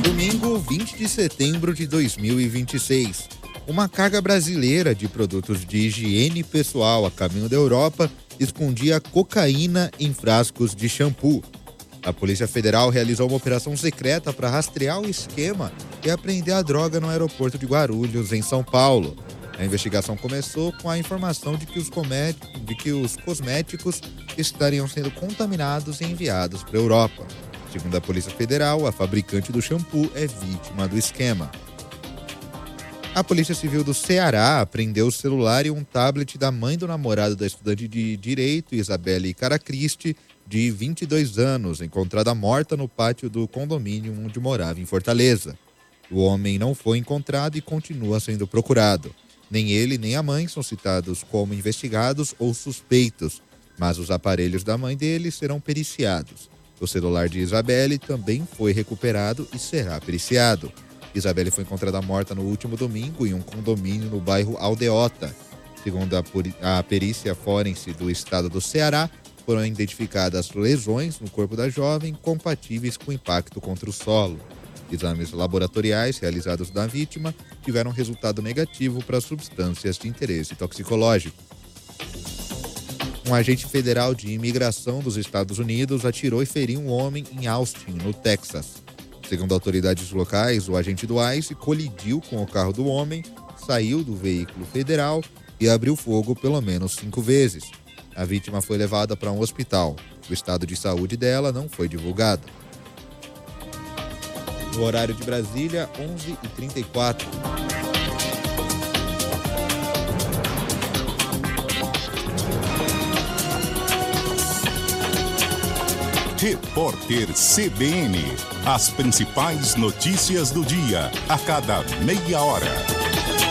Domingo, 20 de setembro de 2026. Uma carga brasileira de produtos de higiene pessoal a caminho da Europa escondia cocaína em frascos de shampoo. A Polícia Federal realizou uma operação secreta para rastrear o esquema e apreender a droga no aeroporto de Guarulhos, em São Paulo. A investigação começou com a informação de que os cosméticos estariam sendo contaminados e enviados para a Europa. Segundo a Polícia Federal, a fabricante do shampoo é vítima do esquema. A Polícia Civil do Ceará apreendeu o celular e um tablet da mãe do namorado da estudante de Direito, Isabelle Caracristi, de 22 anos, encontrada morta no pátio do condomínio onde morava em Fortaleza. O homem não foi encontrado e continua sendo procurado. Nem ele nem a mãe são citados como investigados ou suspeitos, mas os aparelhos da mãe dele serão periciados. O celular de Isabelle também foi recuperado e será periciado. Isabelle foi encontrada morta no último domingo em um condomínio no bairro Aldeota. Segundo a perícia forense do estado do Ceará, foram identificadas lesões no corpo da jovem compatíveis com impacto contra o solo. Exames laboratoriais realizados na vítima tiveram resultado negativo para substâncias de interesse toxicológico. Um agente federal de imigração dos Estados Unidos atirou e feriu um homem em Austin, no Texas. Segundo autoridades locais, o agente do ICE colidiu com o carro do homem, saiu do veículo federal e abriu fogo pelo menos 5 vezes. A vítima foi levada para um hospital. O estado de saúde dela não foi divulgado. No horário de Brasília, 11h34. Repórter CBN. As principais notícias do dia, a cada meia hora.